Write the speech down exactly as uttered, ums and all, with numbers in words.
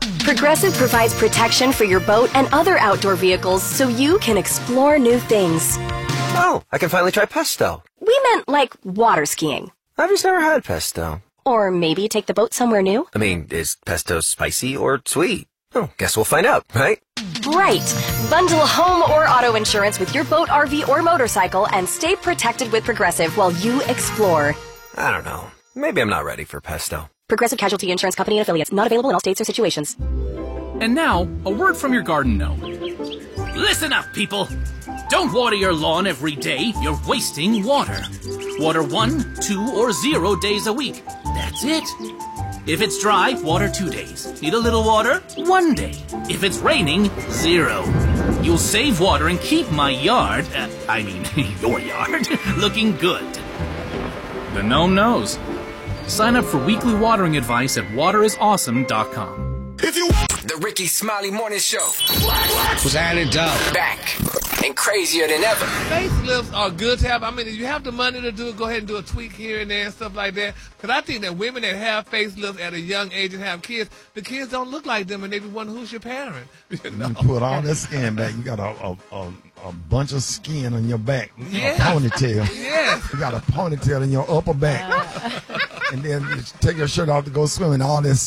Progressive provides protection for your boat and other outdoor vehicles so you can explore new things. Oh, I can finally try pesto. We meant like water skiing. I've just never had pesto. Or maybe take the boat somewhere new. I mean, is pesto spicy or sweet? Oh, guess we'll find out, right? Right. Bundle home or auto insurance with your boat, R V, or motorcycle and stay protected with Progressive while you explore. I don't know. Maybe I'm not ready for pesto. Progressive Casualty Insurance Company and Affiliates. Not available in all states or situations. And now, a word from your garden gnome. Listen up, people. Don't water your lawn every day. You're wasting water. Water one, two, or zero days a week. That's it. If it's dry, water two days. Need a little water? One day. If it's raining, zero. You'll save water and keep my yard, uh, I mean, your yard, looking good. The gnome knows. Sign up for weekly watering advice at water is awesome dot com. If you The Ricky Smiley Morning Show. Was added up. Back and crazier than ever. Facelifts are good to have. I mean, if you have the money to do it, go ahead and do a tweak here and there and stuff like that. Because I think that women that have facelifts at a young age and have kids, the kids don't look like them, and they be wondering who's your parent. You know? You put all that skin back. You got a a, a, a bunch of skin on your back. Yeah. A ponytail. Yes. You got a ponytail in your upper back. And then you take your shirt off to go swimming. All this